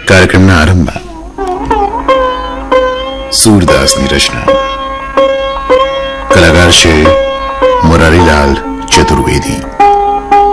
કાર્યક્રમના આરંભમાં સૂરદાસની રચના, કલાકાર છે મોરારીલાલ ચતુર્વેદી।